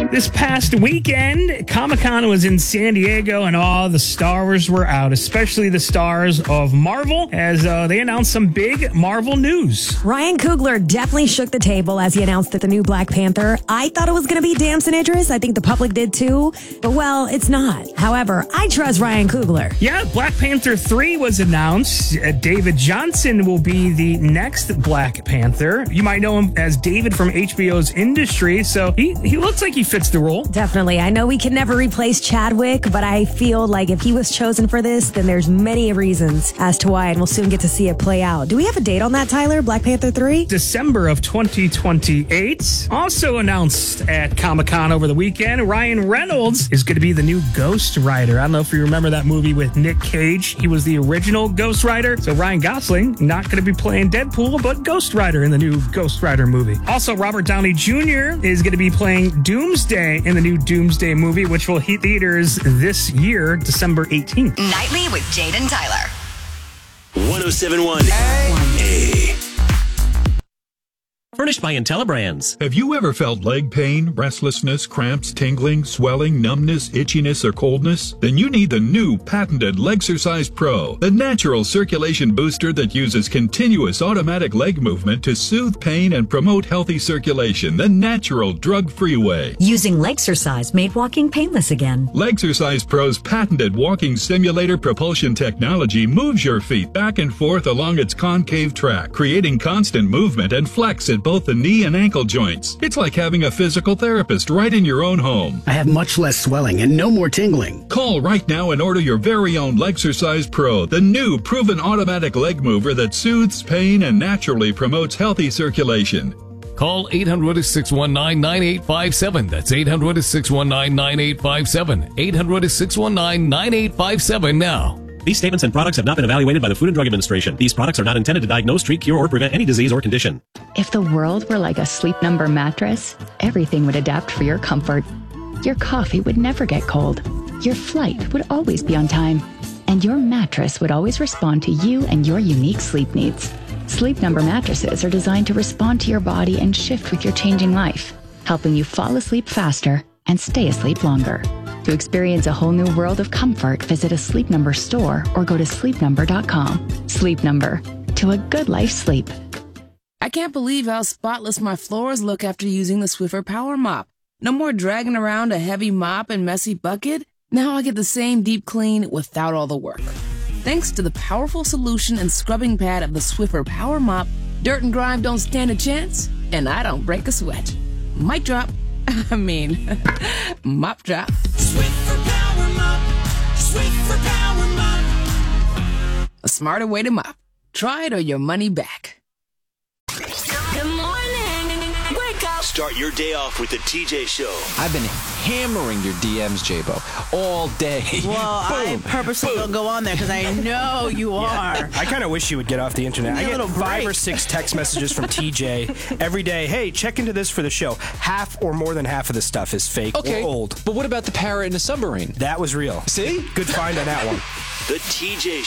This past weekend, Comic-Con was in San Diego, and all the stars were out, especially the stars of Marvel, as they announced some big Marvel news. Ryan Coogler definitely shook the table as he announced that the new Black Panther. I thought it was going to be Damson Idris. I think the public did too. But, well, it's not. However, I trust Ryan Coogler. Yeah, Black Panther 3 was announced. David Johnson will be the next Black Panther. You might know him as David from HBO's Industry, so he looks like he fits the role. Definitely. I know we can never replace Chadwick, but I feel like if he was chosen for this, then there's many reasons as to why, and we'll soon get to see it play out. Do we have a date on that, Tyler? Black Panther 3? December of 2028. Also announced at Comic-Con over the weekend, Ryan Reynolds is going to be the new Ghost Rider. I don't know if you remember that movie with Nick Cage. He was the original Ghost Rider. So Ryan Gosling, not going to be playing Deadpool, but Ghost Rider in the new Ghost Rider movie. Also, Robert Downey Jr. is going to be playing Doomsday in the new Doomsday movie, which will hit theaters this year, December 18th. Nightly with Jade and Tyler. 107.1 A. Furnished by IntelliBrands. Have you ever felt leg pain, restlessness, cramps, tingling, swelling, numbness, itchiness, or coldness? Then you need the new patented Legsercise Pro, the natural circulation booster that uses continuous automatic leg movement to soothe pain and promote healthy circulation the natural, drug-free way. Using Legsercise made walking painless again. Legsercise Pro's patented walking simulator propulsion technology moves your feet back and forth along its concave track, creating constant movement and flex at both the knee and ankle joints. It's like having a physical therapist right in your own home. I have much less swelling and no more tingling. Call right now and order your very own Legsercise Pro, the new proven automatic leg mover that soothes pain and naturally promotes healthy circulation. Call 800-619-9857. That's 800-619-9857. 800-619-9857 now. These statements and products have not been evaluated by the Food and Drug Administration. These products are not intended to diagnose, treat, cure, or prevent any disease or condition. If the world were like a Sleep Number mattress, everything would adapt for your comfort. Your coffee would never get cold. Your flight would always be on time. And your mattress would always respond to you and your unique sleep needs. Sleep Number mattresses are designed to respond to your body and shift with your changing life, helping you fall asleep faster and stay asleep longer. To experience a whole new world of comfort, visit a Sleep Number store or go to sleepnumber.com. Sleep Number. To a good life sleep. I can't believe how spotless my floors look after using the Swiffer Power Mop. No more dragging around a heavy mop and messy bucket. Now I get the same deep clean without all the work. Thanks to the powerful solution and scrubbing pad of the Swiffer Power Mop, dirt and grime don't stand a chance, and I don't break a sweat. Mic drop. Mop drop. Swiffer Power Mop. Swiffer Power Mop. A smarter way to mop. Try it or your money back. Good morning. Wake up. Start your day off with the TJ Show. I've been hammering your DMs, J-Bo, all day. Well, I purposely don't go on there because I know you are. I kind of wish you would get off the internet. I get 5 or 6 text messages from TJ every day. Hey, check into this for the show. Half or more than half of the stuff is fake or old. But what about the parrot in the submarine? That was real. See? Good find on that one. The TJ